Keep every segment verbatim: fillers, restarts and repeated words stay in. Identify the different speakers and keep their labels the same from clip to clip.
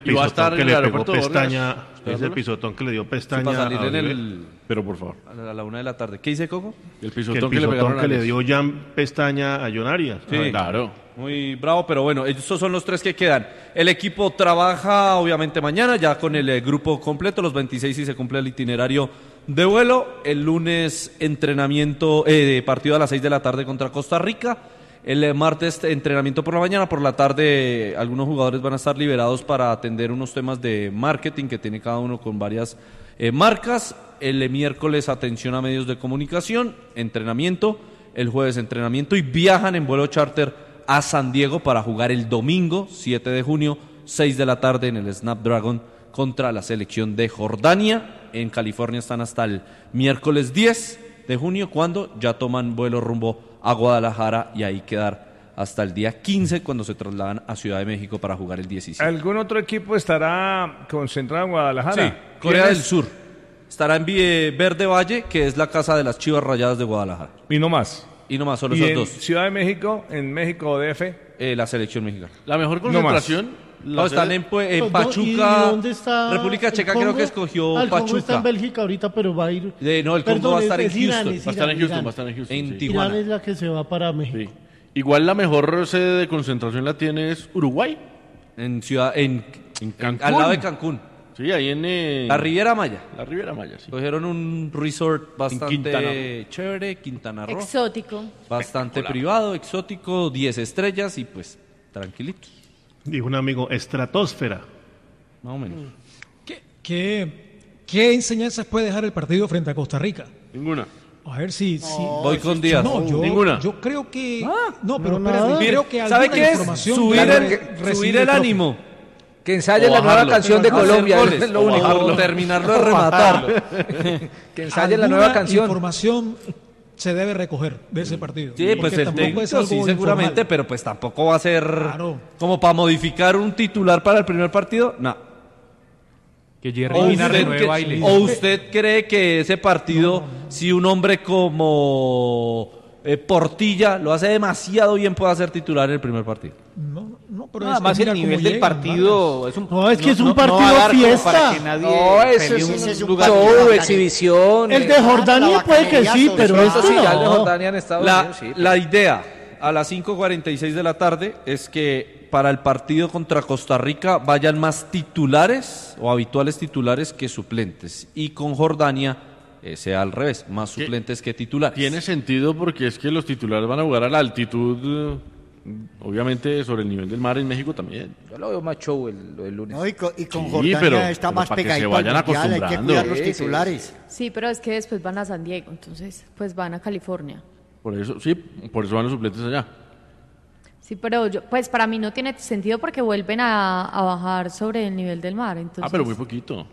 Speaker 1: Y va a estar en el aeropuerto
Speaker 2: pestaña, ese pisotón que le dio pestaña
Speaker 1: sí, para salir
Speaker 2: a
Speaker 1: en el...
Speaker 2: Pero por favor.
Speaker 1: A la, a la una de la tarde. ¿Qué dice Coco?
Speaker 2: El pisotón que, el pisotón que, le, que le dio Jan Pestaña a John Arias.
Speaker 1: Sí,
Speaker 2: ah, claro.
Speaker 1: Muy bravo, pero bueno, esos son los tres que quedan. El equipo trabaja obviamente mañana ya con el eh, grupo completo, los veintiséis y se cumple el itinerario de vuelo. El lunes entrenamiento, eh, partido a las seis de la tarde contra Costa Rica. El martes entrenamiento por la mañana, por la tarde algunos jugadores van a estar liberados para atender unos temas de marketing que tiene cada uno con varias eh, marcas. El miércoles atención a medios de comunicación, entrenamiento, el jueves entrenamiento y viajan en vuelo charter a San Diego para jugar el domingo siete de junio, seis de la tarde en el Snapdragon contra la selección de Jordania. En California están hasta el miércoles diez de junio cuando ya toman vuelo rumbo a Guadalajara y ahí quedar hasta el día quince cuando se trasladan a Ciudad de México para jugar el diecisiete.
Speaker 3: ¿Algún otro equipo estará concentrado en Guadalajara?
Speaker 1: Sí, Corea del Sur. Estará en Verde Valle, que es la casa de las Chivas Rayadas de Guadalajara.
Speaker 3: ¿Y no más?
Speaker 1: Y no más, solo
Speaker 3: ¿Y
Speaker 1: esos
Speaker 3: en
Speaker 1: dos.
Speaker 3: Ciudad de México, en México D F?
Speaker 1: Eh, la selección mexicana.
Speaker 2: La mejor concentración...
Speaker 1: No, no están en, en Pachuca,
Speaker 4: ¿Y dónde está
Speaker 1: República Checa creo que escogió
Speaker 4: ah, el
Speaker 1: Pachuca.
Speaker 4: Congo está en Bélgica ahorita, pero va a ir...
Speaker 1: De, no, el Congo
Speaker 4: Perdón,
Speaker 1: va a estar
Speaker 4: es,
Speaker 1: en
Speaker 4: es
Speaker 1: Houston.
Speaker 4: Irán, es
Speaker 2: va a estar en
Speaker 4: Irán,
Speaker 2: Houston,
Speaker 4: Irán.
Speaker 2: va a estar en Houston.
Speaker 1: En
Speaker 2: sí.
Speaker 1: Tijuana.
Speaker 4: Irán es la que se va para México.
Speaker 2: Sí. Igual la mejor sede de concentración la tiene es Uruguay.
Speaker 1: En ciudad, en,
Speaker 2: en Cancún.
Speaker 1: Al lado de Cancún.
Speaker 2: Sí, ahí en... Eh,
Speaker 1: la Riviera Maya.
Speaker 2: La Riviera Maya, sí.
Speaker 1: Cogieron un resort bastante chévere, Quintana Roo.
Speaker 5: Exótico.
Speaker 1: Bastante privado, exótico, diez estrellas y pues tranquilitos.
Speaker 2: Dijo un amigo, estratosfera.
Speaker 1: Más o menos.
Speaker 6: ¿Qué, qué, qué enseñanzas puede dejar el partido frente a Costa Rica?
Speaker 2: Ninguna.
Speaker 6: A ver si... si
Speaker 1: no, voy con Díaz.
Speaker 6: No, yo,
Speaker 2: Ninguna.
Speaker 6: Yo creo que...
Speaker 1: Ah,
Speaker 6: no, pero
Speaker 4: no,
Speaker 6: espérate,
Speaker 4: nada.
Speaker 6: creo que
Speaker 1: ¿Sabe
Speaker 6: alguna
Speaker 1: qué es?
Speaker 6: información...
Speaker 1: Subir el, subir el ánimo.
Speaker 7: Que ensaye la nueva canción de Colombia.
Speaker 1: Goles,
Speaker 7: Es lo único.
Speaker 1: o terminarlo de rematar.
Speaker 7: Que ensaye la nueva canción.
Speaker 6: Información se debe recoger de ese partido.
Speaker 1: Sí, pues el técnico sí, seguramente, informal. Pero pues tampoco va a ser claro. Como para modificar un titular para el primer partido. No.
Speaker 8: Que Jerry
Speaker 1: o,
Speaker 8: Mina
Speaker 1: usted,
Speaker 8: renueve baile.
Speaker 1: ¿O usted cree que ese partido, no, no, no. si un hombre como eh, Portilla lo hace demasiado bien, puede ser titular en el primer partido?
Speaker 6: No, no, pero
Speaker 8: nada más el nivel del partido es un,
Speaker 4: no, es que
Speaker 8: no,
Speaker 4: es un
Speaker 8: no,
Speaker 4: partido
Speaker 8: no
Speaker 4: fiesta.
Speaker 8: Para que nadie
Speaker 7: no, eso es un, es un lugar show, exhibición.
Speaker 4: El de Jordania puede que sí, pero esto
Speaker 7: sí,
Speaker 4: no.
Speaker 7: Ya el de Jordania en Estados
Speaker 1: la,
Speaker 7: Unidos, sí.
Speaker 1: La idea a las cinco cuarenta y seis de la tarde es que para el partido contra Costa Rica vayan más titulares o habituales titulares que suplentes. Y con Jordania eh, sea al revés, más suplentes que titulares.
Speaker 2: Tiene sentido porque es que los titulares van a jugar a la altitud, obviamente sobre el nivel del mar en México también.
Speaker 7: Yo lo veo más show el, el lunes.
Speaker 9: No, y con, y con
Speaker 2: sí,
Speaker 9: Jordania
Speaker 2: pero,
Speaker 9: está
Speaker 2: pero
Speaker 9: más pegadito al mundial, hay que cuidar los titulares.
Speaker 5: Sí, pero es que después van a San Diego, entonces pues van a California.
Speaker 2: Por eso, sí, por eso van los suplentes allá.
Speaker 5: Sí, pero yo, pues para mí no tiene sentido porque vuelven a, a bajar sobre el nivel del mar. Entonces...
Speaker 2: Ah, pero muy poquito.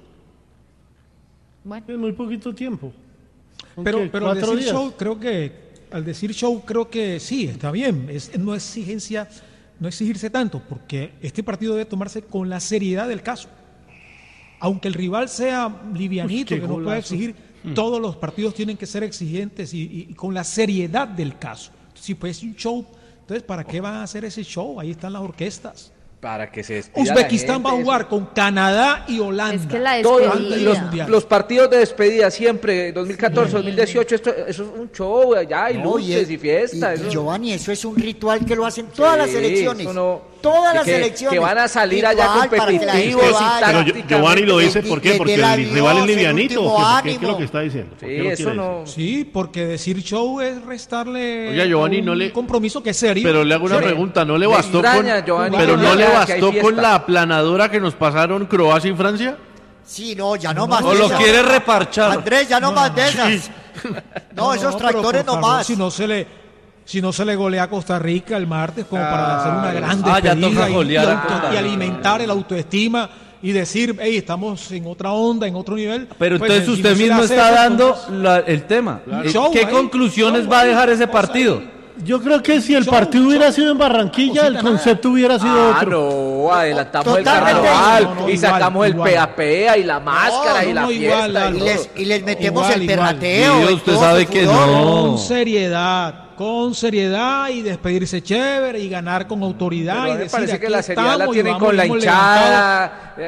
Speaker 5: Bueno.
Speaker 4: Es muy poquito tiempo.
Speaker 6: Pero,
Speaker 4: ¿Qué?
Speaker 6: pero al
Speaker 4: ¿Cuatro
Speaker 6: decir
Speaker 4: días?
Speaker 6: show, creo que al decir show, creo que sí, está bien. Es no exigencia, no exigirse tanto, porque este partido debe tomarse con la seriedad del caso. Aunque el rival sea livianito,
Speaker 4: Uf,
Speaker 6: que no
Speaker 4: golazo.
Speaker 6: pueda exigir, mm. todos los partidos tienen que ser exigentes y, y, y con la seriedad del caso. Si fuese un show, entonces ¿para qué van a hacer ese show? Ahí están las orquestas.
Speaker 7: Para que se despida
Speaker 6: Uzbekistán
Speaker 7: la
Speaker 6: va a
Speaker 7: gente,
Speaker 6: jugar
Speaker 7: eso.
Speaker 6: con Canadá y Holanda.
Speaker 5: Es que la
Speaker 7: Todos
Speaker 5: despedida.
Speaker 7: los, los partidos de despedida siempre, dos mil catorce, dos mil dieciocho, esto, eso es un show, allá hay
Speaker 9: No,
Speaker 7: luces
Speaker 9: y,
Speaker 7: y fiesta.
Speaker 9: y,
Speaker 7: eso.
Speaker 9: y Giovanni, eso es un ritual que lo hacen todas
Speaker 7: Sí,
Speaker 9: las selecciones.
Speaker 7: eso no-
Speaker 9: todas las
Speaker 7: que-
Speaker 9: selecciones.
Speaker 7: que van a salir allá
Speaker 9: Ritual para que la gente
Speaker 7: competitivos y
Speaker 9: vaya.
Speaker 2: Pero
Speaker 7: tácticamente.
Speaker 2: Gio- Giovanni lo dice,
Speaker 9: Y-
Speaker 2: ¿por
Speaker 9: y
Speaker 2: qué?
Speaker 9: desde
Speaker 2: Porque
Speaker 9: el
Speaker 2: el
Speaker 9: avión,
Speaker 2: rival es
Speaker 9: el
Speaker 2: livianito.
Speaker 9: último
Speaker 2: ¿Qué, qué- qué es
Speaker 9: ánimo.
Speaker 2: lo que está diciendo? ¿Por
Speaker 7: Sí,
Speaker 2: qué lo
Speaker 7: eso
Speaker 2: quiere
Speaker 7: no.
Speaker 2: decir?
Speaker 6: Sí, porque decir show es restarle
Speaker 2: Oiga, Giovanni,
Speaker 6: a un
Speaker 2: no le-
Speaker 6: compromiso que es serio.
Speaker 2: Pero le hago una
Speaker 6: Serio.
Speaker 2: pregunta, ¿no le
Speaker 7: Me
Speaker 2: bastó
Speaker 7: extraña,
Speaker 2: con,
Speaker 7: Giovanni,
Speaker 2: pero
Speaker 7: que
Speaker 2: no le
Speaker 7: hay
Speaker 2: bastó
Speaker 7: fiesta.
Speaker 2: con la aplanadora que nos pasaron Croacia y Francia?
Speaker 9: Sí, no, ya no más
Speaker 1: O
Speaker 9: de
Speaker 1: lo
Speaker 9: esas.
Speaker 1: quiere reparchar.
Speaker 9: Andrés, ya no, más de esas. No, esos
Speaker 6: pero
Speaker 9: tractores
Speaker 6: por
Speaker 9: no
Speaker 6: favor,
Speaker 9: más.
Speaker 6: Si no se le, si no se le golea a Costa Rica el martes como para hacer una gran
Speaker 1: Ah, ya
Speaker 6: despedida
Speaker 1: toca
Speaker 6: y-
Speaker 1: golear
Speaker 6: y,
Speaker 1: a
Speaker 6: auto-
Speaker 1: Costa
Speaker 6: y
Speaker 1: Rica.
Speaker 6: alimentar el autoestima y decir, hey, estamos en otra onda, en otro nivel.
Speaker 1: Pero
Speaker 6: Pues,
Speaker 1: entonces
Speaker 6: si
Speaker 1: usted
Speaker 6: no se le
Speaker 1: mismo
Speaker 6: hace
Speaker 1: está
Speaker 6: eso,
Speaker 1: dando
Speaker 6: entonces-
Speaker 1: la- el tema.
Speaker 6: Claro.
Speaker 1: Eh,
Speaker 6: Show
Speaker 1: ¿Qué
Speaker 6: ahí,
Speaker 1: conclusiones
Speaker 6: show
Speaker 1: va a
Speaker 6: ahí,
Speaker 1: dejar ese
Speaker 6: cosa
Speaker 1: partido?
Speaker 4: Yo creo que si el
Speaker 6: Show,
Speaker 4: partido hubiera
Speaker 6: show.
Speaker 4: sido en Barranquilla, el
Speaker 6: Cosita
Speaker 4: concepto hubiera sido
Speaker 7: Ah,
Speaker 4: otro.
Speaker 7: no, adelantamos el
Speaker 9: Totalmente.
Speaker 7: carnaval
Speaker 6: No, no,
Speaker 7: y
Speaker 6: igual,
Speaker 7: sacamos el
Speaker 6: igual.
Speaker 7: pea pea y la máscara
Speaker 6: no,
Speaker 7: y la
Speaker 6: no, igual,
Speaker 7: fiesta.
Speaker 6: Lalo.
Speaker 9: Y les, y les metemos
Speaker 6: Igual,
Speaker 9: el
Speaker 6: igual.
Speaker 9: perrateo.
Speaker 1: Sí,
Speaker 9: y
Speaker 1: usted
Speaker 9: todo
Speaker 1: sabe
Speaker 9: su
Speaker 1: que
Speaker 9: fútbol.
Speaker 1: no.
Speaker 6: Con seriedad, con seriedad y despedirse chévere y ganar con autoridad
Speaker 7: Pero a
Speaker 6: y
Speaker 7: mí me
Speaker 6: decir
Speaker 7: parece que
Speaker 6: aquí
Speaker 7: la seriedad la
Speaker 6: estamos y
Speaker 7: tienen
Speaker 6: vamos
Speaker 7: con
Speaker 6: y
Speaker 7: la
Speaker 6: hemos
Speaker 7: hinchada,